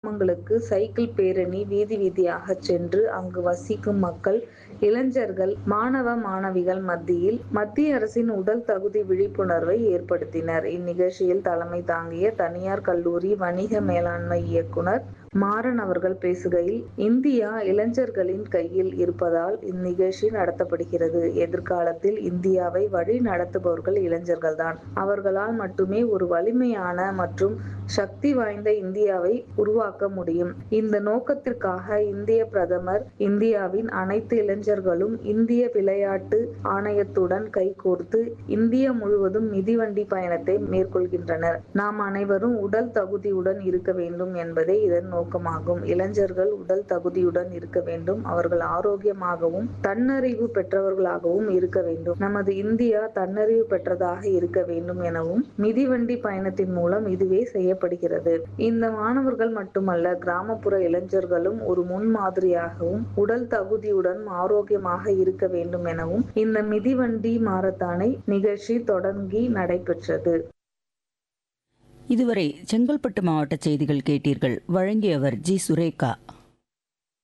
கிராமங்களுக்கு சைக்கிள் பேரணி வீதி வீதியாக சென்று அங்கு வசிக்கும் மக்கள், இளைஞர்கள், மாணவ மாணவிகள் மத்தியில் மத்திய அரசின் உடல் தகுதி விழிப்புணர்வை ஏற்படுத்தினர். இந்நிகழ்ச்சியில் தலைமை தாங்கிய தனியார் கல்லூரி வணிக மேலாண்மை இயக்குனர் மாறன் அவர்கள் பேசுகையில், இந்தியா இளைஞர்களின் கையில் இருப்பதால் இந்நிகழ்ச்சி நடத்தப்படுகிறது. எதிர்காலத்தில் இந்தியாவை வழி நடத்துபவர்கள் இளைஞர்கள்தான். அவர்களால் மட்டுமே ஒரு வலிமையான மற்றும் சக்தி வாய்ந்த இந்தியாவை உருவாக்க முடியும். இந்த நோக்கத்திற்காக இந்திய பிரதமர் இந்தியாவின் அனைத்து இளைஞர்களும் இந்திய விளையாட்டு ஆணையத்துடன் கைகோர்த்து இந்தியா முழுவதும் மிதிவண்டி பயணத்தை மேற்கொள்கின்றனர். நாம் அனைவரும் உடல் தகுதியுடன் இருக்க வேண்டும் என்பதே இதன் நோக்கமாகும். இளைஞர்கள் உடல் தகுதியுடன் இருக்க வேண்டும். அவர்கள் ஆரோக்கியமாகவும் தன்னறிவு பெற்றவர்களாகவும் இருக்க வேண்டும். நமது இந்தியா தன்னறிவு பெற்றதாக இருக்க வேண்டும் எனவும் மிதிவண்டி பயணத்தின் மூலம் இதுவே செய்யப்படுகிறது. இந்த மாணவர்கள் மட்டுமல்ல, கிராமப்புற இளைஞர்களும் ஒரு முன்மாதிரியாகவும் உடல் தகுதியுடன் ஆரோக்கியமாக இருக்க வேண்டும் எனவும் இந்த மிதிவண்டி மாரத்தானை நிகழ்ச்சி தொடங்கி நடைபெற்றது. இதுவரை செங்கல்பட்டு மாவட்ட செய்திகள் கேட்டீர்கள். வழங்கியவர் ஜி. சுரேகா.